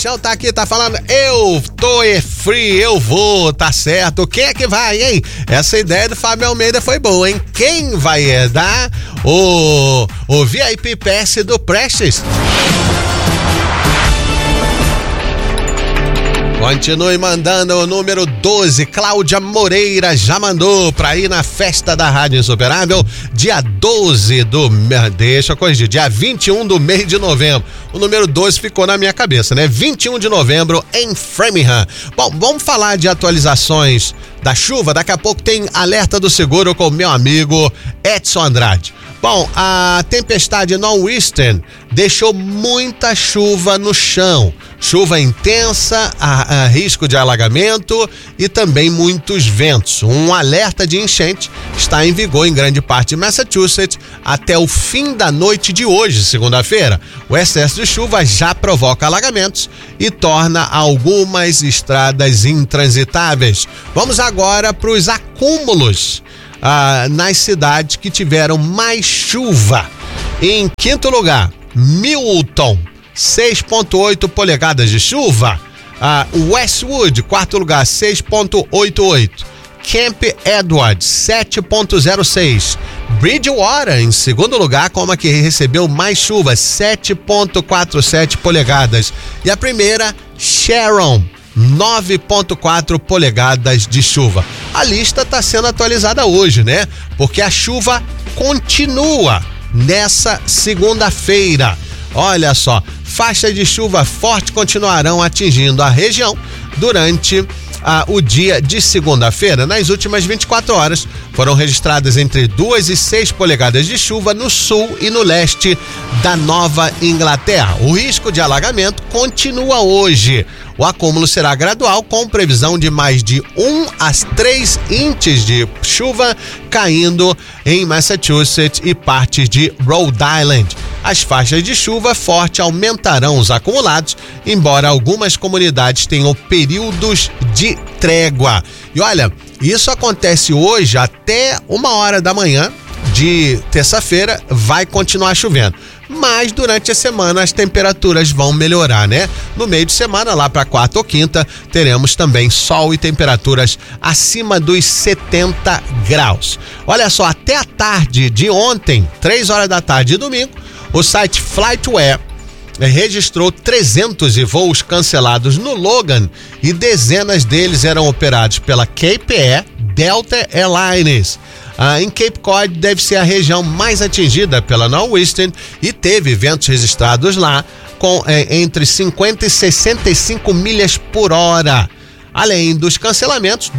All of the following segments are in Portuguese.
Tchau, tá aqui, tá falando, eu tô free, eu vou, tá certo. Quem é que vai, hein? Essa ideia do Fábio Almeida foi boa, hein? Quem vai dar o VIP Pass do Prestes? Continue mandando o número 12, Cláudia Moreira já mandou pra ir na festa da Rádio Insuperável, dia 12 dia 21 do mês de novembro. O número 12 ficou na minha cabeça, né? 21 de novembro em Framingham. Bom, vamos falar de atualizações da chuva. Daqui a pouco tem alerta do seguro com o meu amigo Edson Andrade. Bom, a tempestade Nor'Easter deixou muita chuva no chão. Chuva intensa, a risco de alagamento e também muitos ventos. Um alerta de enchente está em vigor em grande parte de Massachusetts até o fim da noite de hoje, segunda-feira. O excesso de chuva já provoca alagamentos e torna algumas estradas intransitáveis. Vamos agora para os acúmulos nas cidades que tiveram mais chuva. Em quinto lugar, Milton, 6,8 polegadas de chuva. Westwood, quarto lugar, 6,88. Camp Edward, 7,06. Bridgewater, em segundo lugar, como a que recebeu mais chuva, 7,47 polegadas. E a primeira, Sharon, 9,4 polegadas de chuva. A lista está sendo atualizada hoje, né? Porque a chuva continua nessa segunda-feira. Olha só, faixas de chuva forte continuarão atingindo a região durante o dia de segunda-feira. Nas últimas 24 horas foram registradas entre 2 e 6 polegadas de chuva no sul e no leste da Nova Inglaterra. O risco de alagamento continua hoje. O acúmulo será gradual, com previsão de mais de 1 a 3 inches de chuva caindo em Massachusetts e partes de Rhode Island. As faixas de chuva forte aumentarão os acumulados, embora algumas comunidades tenham períodos de trégua. E olha, isso acontece hoje até 1h da manhã de terça-feira, vai continuar chovendo. Mas durante a semana as temperaturas vão melhorar, né? No meio de semana, lá para quarta ou quinta, teremos também sol e temperaturas acima dos 70 graus. Olha só, até a tarde de ontem, 3 horas da tarde de domingo, o site Flightware registrou 300 voos cancelados no Logan e dezenas deles eram operados pela Cape Air, Delta Airlines. Em Cape Cod deve ser a região mais atingida pela Nor'Easter e teve ventos registrados lá com entre 50 e 65 milhas por hora. Além dos cancelamentos,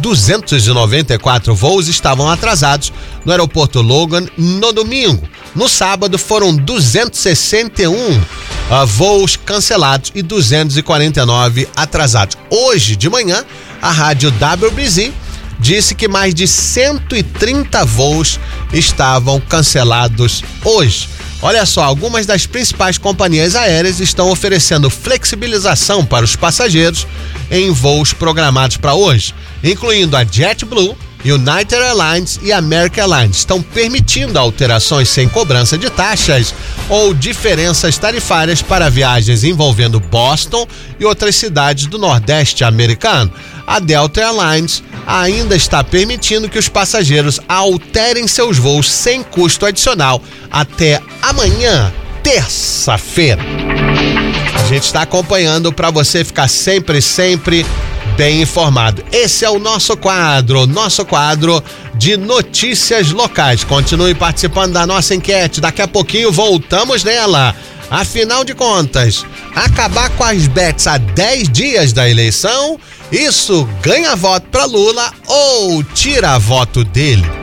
294 voos estavam atrasados no aeroporto Logan no domingo. No sábado foram 261 voos cancelados e 249 atrasados. Hoje de manhã, a rádio WBZ disse que mais de 130 voos estavam cancelados hoje. Olha só, algumas das principais companhias aéreas estão oferecendo flexibilização para os passageiros em voos programados para hoje, incluindo a JetBlue, United Airlines e American Airlines. Estão permitindo alterações sem cobrança de taxas ou diferenças tarifárias para viagens envolvendo Boston e outras cidades do Nordeste americano. A Delta Airlines ainda está permitindo que os passageiros alterem seus voos sem custo adicional até amanhã, terça-feira. A gente está acompanhando para você ficar sempre bem informado. Esse é o nosso quadro de notícias locais. Continue participando da nossa enquete. Daqui a pouquinho voltamos nela. Afinal de contas, acabar com as bets a 10 dias da eleição, isso ganha voto para Lula ou tira voto dele?